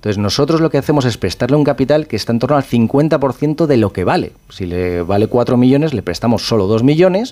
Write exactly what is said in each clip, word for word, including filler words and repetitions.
Entonces nosotros lo que hacemos es prestarle un capital que está en torno al cincuenta por ciento de lo que vale. Si le vale cuatro millones, le prestamos solo dos millones.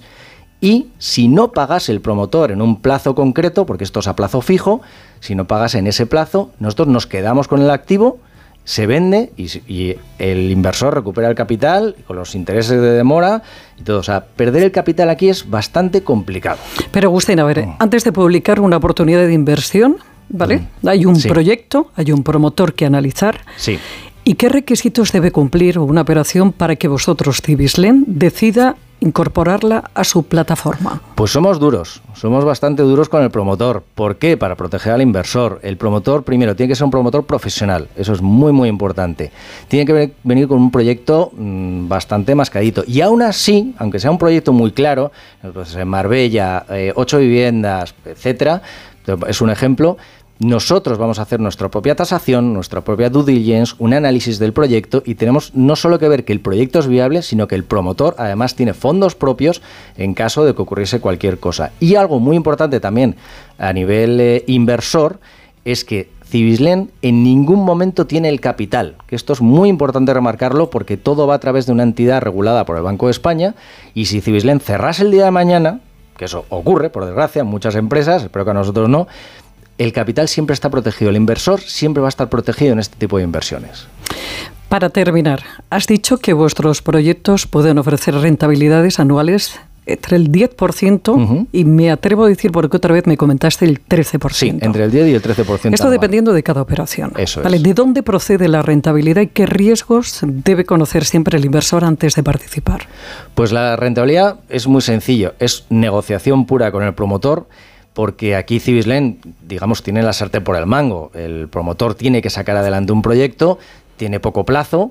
Y si no pagase el promotor en un plazo concreto, porque esto es a plazo fijo, si no pagase en ese plazo, nosotros nos quedamos con el activo, se vende y, y el inversor recupera el capital con los intereses de demora y todo. O sea, perder el capital aquí es bastante complicado. Pero Agustín, a ver, mm. antes de publicar una oportunidad de inversión, ¿vale? Mm. Hay un sí. proyecto, hay un promotor que analizar. Sí. ¿Y qué requisitos debe cumplir una operación para que vosotros, Cibislen, decida incorporarla a su plataforma? Pues somos duros, somos bastante duros con el promotor. ¿Por qué? Para proteger al inversor. El promotor, primero, tiene que ser un promotor profesional, eso es muy muy importante. Tiene que venir con un proyecto mmm, bastante mascadito. Y aún así, aunque sea un proyecto muy claro, pues en Marbella, eh, ocho viviendas, etcétera, es un ejemplo. Nosotros vamos a hacer nuestra propia tasación, nuestra propia due diligence, un análisis del proyecto y tenemos no solo que ver que el proyecto es viable, sino que el promotor además tiene fondos propios en caso de que ocurriese cualquier cosa. Y algo muy importante también a nivel eh, inversor es que Cibislen en ningún momento tiene el capital, que esto es muy importante remarcarlo porque todo va a través de una entidad regulada por el Banco de España y si Cibislen cerrase el día de mañana, que eso ocurre por desgracia en muchas empresas, espero que a nosotros no, el capital siempre está protegido, el inversor siempre va a estar protegido en este tipo de inversiones. Para terminar, has dicho que vuestros proyectos pueden ofrecer rentabilidades anuales entre el diez por ciento uh-huh. y me atrevo a decir, porque otra vez me comentaste el trece por ciento. Sí, entre el diez y el trece por ciento. Esto anual. Dependiendo de cada operación. Eso ¿Vale? es. ¿De dónde procede la rentabilidad y qué riesgos debe conocer siempre el inversor antes de participar? Pues la rentabilidad es muy sencillo, es negociación pura con el promotor. Porque aquí Cibislen, digamos, tiene la sartén por el mango. El promotor tiene que sacar adelante un proyecto, tiene poco plazo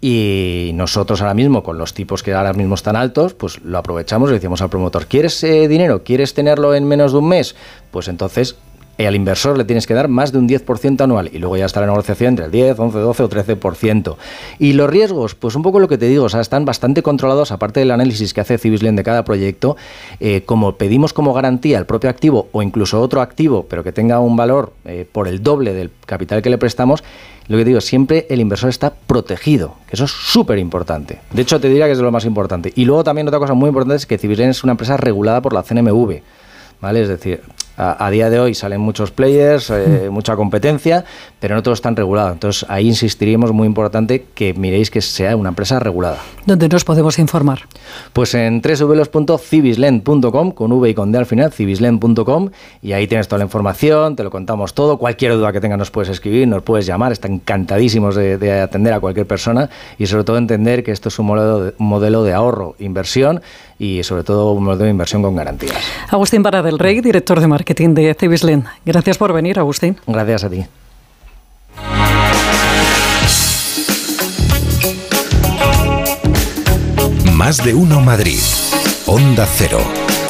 y nosotros ahora mismo, con los tipos que ahora mismo están altos, pues lo aprovechamos y le decimos al promotor, ¿quieres eh, dinero? ¿Quieres tenerlo en menos de un mes? Pues entonces al inversor le tienes que dar más de un diez por ciento anual y luego ya está la negociación entre el diez, once, doce o trece por ciento. Y los riesgos, pues un poco lo que te digo, o sea, están bastante controlados, aparte del análisis que hace Cibislen de cada proyecto, eh, como pedimos como garantía el propio activo o incluso otro activo, pero que tenga un valor eh, por el doble del capital que le prestamos, lo que digo, siempre el inversor está protegido, que eso es súper importante. De hecho, te diría que es de lo más importante. Y luego también otra cosa muy importante es que Cibislen es una empresa regulada por la C N M V, ¿vale? Es decir, a, a día de hoy salen muchos players, eh, mucha competencia, pero no todo están regulados. Entonces, ahí insistiríamos, muy importante, que miréis que sea una empresa regulada. ¿Dónde nos podemos informar? Pues en doble u doble u doble u punto cibislen punto com, con V y con D al final, cibislen punto com, y ahí tienes toda la información, te lo contamos todo. Cualquier duda que tengas nos puedes escribir, nos puedes llamar, están encantadísimos de, de atender a cualquier persona y sobre todo entender que esto es un modelo de, un modelo de ahorro, inversión y sobre todo un modelo de inversión con garantías. Agustín Parra del Rey, director de marketing de Cibislen. Gracias por venir, Agustín. Gracias a ti. Más de uno Madrid. Onda Cero.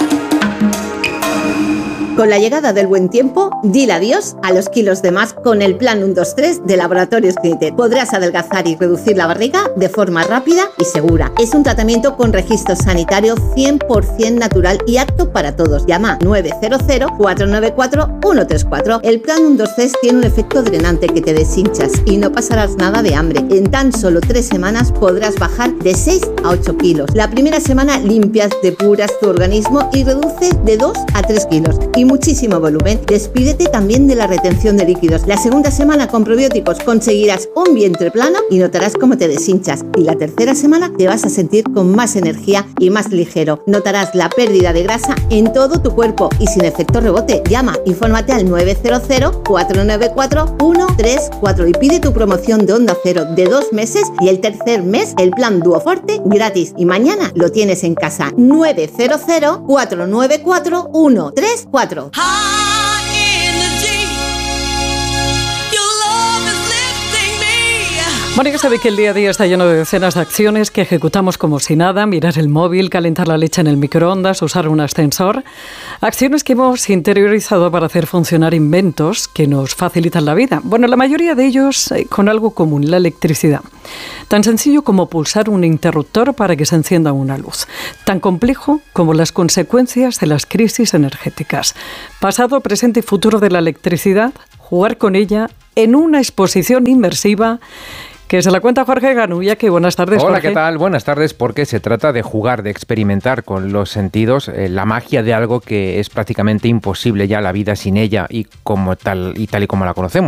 Con la llegada del buen tiempo, dile adiós a los kilos de más con el plan uno dos tres de Laboratorios Clinitet. Podrás adelgazar y reducir la barriga de forma rápida y segura. Es un tratamiento con registro sanitario cien por ciento natural y apto para todos. Llama nueve cero cero, cuatro nueve cuatro, uno tres cuatro. El plan uno dos tres tiene un efecto drenante que te deshinchas y no pasarás nada de hambre. En tan solo tres semanas podrás bajar de seis a ocho kilos. La primera semana limpias, depuras tu organismo y reduces de dos a tres kilos. Y muchísimo volumen. Despídete también de la retención de líquidos. La segunda semana con probióticos conseguirás un vientre plano y notarás cómo te deshinchas. Y la tercera semana te vas a sentir con más energía y más ligero. Notarás la pérdida de grasa en todo tu cuerpo y sin efecto rebote. Llama, infórmate al nueve cero cero, cuatro nueve cuatro, uno tres cuatro y pide tu promoción de Onda Cero de dos meses y el tercer mes el plan Duoforte gratis. Y mañana lo tienes en casa. nueve cero cero, cuatro nueve cuatro, uno tres cuatro. Mónica sabe que el día a día está lleno de decenas de acciones que ejecutamos como si nada: mirar el móvil, calentar la leche en el microondas, usar un ascensor. Acciones que hemos interiorizado para hacer funcionar inventos que nos facilitan la vida. Bueno, la mayoría de ellos eh, con algo común: la electricidad. Tan sencillo como pulsar un interruptor para que se encienda una luz. Tan complejo como las consecuencias de las crisis energéticas. Pasado, presente y futuro de la electricidad jugar con ella en una exposición inmersiva que se la cuenta Jorge Ganuya. Que buenas tardes, Hola, Jorge. ¿qué tal? Buenas tardes, porque se trata de jugar, de experimentar con los sentidos, eh, la magia de algo que es prácticamente imposible ya la vida sin ella y como tal y tal y como la conocemos.